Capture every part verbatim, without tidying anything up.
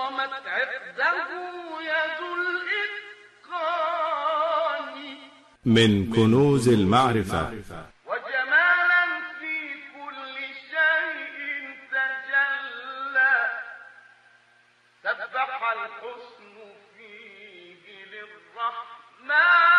نظمت عقده يد الإتقان من كنوز المعرفة وجمالا في كل شيء تجلى سبح الحسن فيه للرحمن.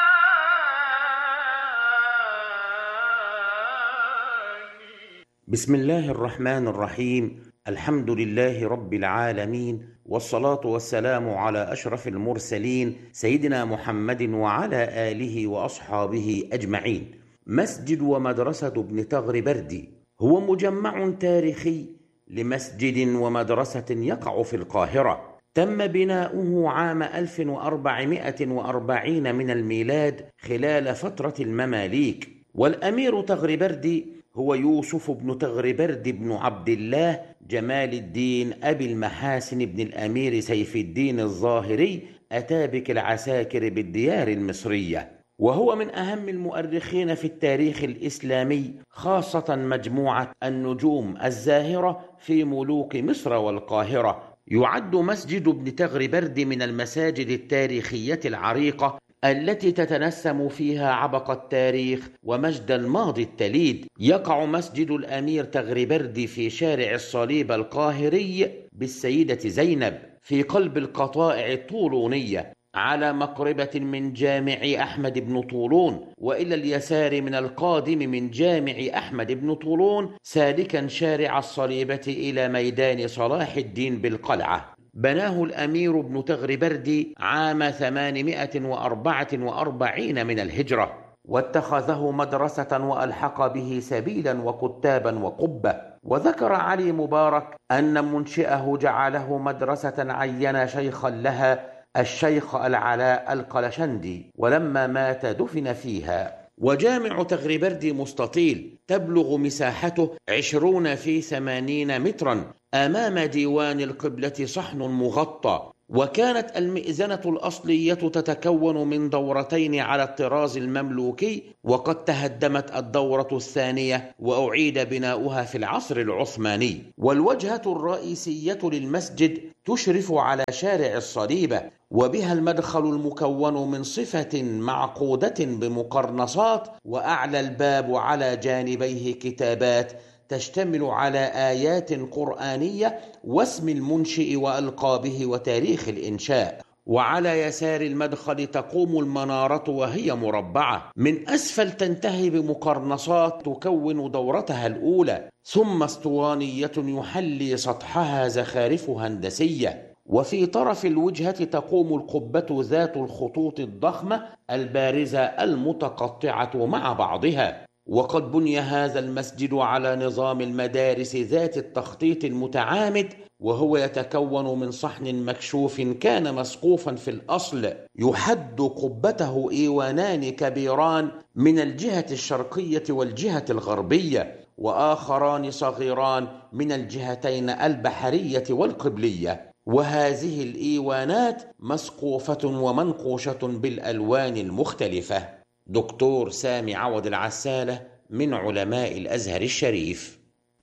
بسم الله الرحمن الرحيم. الحمد لله رب العالمين، والصلاة والسلام على أشرف المرسلين سيدنا محمد وعلى آله وأصحابه أجمعين. مسجد ومدرسة ابن تغربردي هو مجمع تاريخي لمسجد ومدرسة يقع في القاهرة. تم بناؤه عام ألف وأربعمائة وأربعين من الميلاد خلال فترة المماليك، والأمير تغربردي هو يوسف بن تغربرد بن عبد الله جمال الدين أبي المحاسن بن الأمير سيف الدين الظاهري أتابك العساكر بالديار المصرية، وهو من أهم المؤرخين في التاريخ الإسلامي، خاصة مجموعة النجوم الزاهرة في ملوك مصر والقاهرة. يعد مسجد ابن تغربرد من المساجد التاريخية العريقة التي تتنسم فيها عبق التاريخ ومجد الماضي التليد. يقع مسجد الأمير تغربرد في شارع الصليب القاهري بالسيدة زينب في قلب القطائع الطولونية، على مقربة من جامع أحمد بن طولون، وإلى اليسار من القادم من جامع أحمد بن طولون سالكا شارع الصليبة إلى ميدان صلاح الدين بالقلعة. بناه الأمير ابن تغربرد عام ثمانمائة وأربعة وأربعين من الهجرة، واتخذه مدرسة وألحق به سبيلا وكتابا وقبة. وذكر علي مبارك أن منشئه جعله مدرسة عين شيخا لها الشيخ العلاء القلشندي، ولما مات دفن فيها. وجامع تغربرد مستطيل تبلغ مساحته عشرون في ثمانين مترا، أمام ديوان القبلة صحن مغطى. وكانت المئذنة الأصلية تتكون من دورتين على الطراز المملوكي، وقد تهدمت الدورة الثانية وأعيد بناؤها في العصر العثماني. والوجهة الرئيسية للمسجد تشرف على شارع الصليبة، وبها المدخل المكون من صفة معقودة بمقرنصات، وأعلى الباب على جانبيه كتابات تشتمل على آيات قرآنية واسم المنشئ وألقابه وتاريخ الإنشاء. وعلى يسار المدخل تقوم المنارة وهي مربعة، من أسفل تنتهي بمقرنصات تكون دورتها الأولى، ثم اسطوانية يحلي سطحها زخارف هندسية. وفي طرف الوجهة تقوم القبة ذات الخطوط الضخمة البارزة المتقطعة مع بعضها. وقد بني هذا المسجد على نظام المدارس ذات التخطيط المتعامد، وهو يتكون من صحن مكشوف كان مسقوفا في الأصل، يحد قبته إيوانان كبيران من الجهة الشرقية والجهة الغربية، وآخران صغيران من الجهتين البحرية والقبلية. وهذه الإيوانات مسقوفة ومنقوشة بالألوان المختلفة. دكتور سامي عوض العسالة من علماء الأزهر الشريف.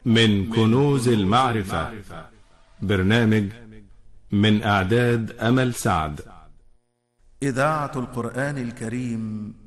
من كنوز المعرفة، برنامج من إعداد أمل سعد. إذاعة القرآن الكريم